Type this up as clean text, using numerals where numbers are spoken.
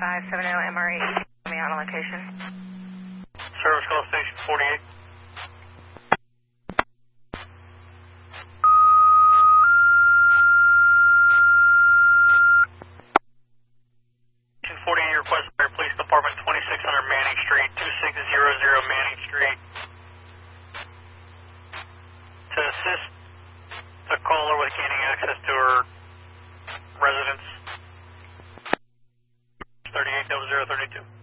570 MRE, me on location. Service call station 48. Station 48, request by Police Department 2600 Manning Street, 2600 Manning Street. To assist the caller with gaining access to her residence. 380032.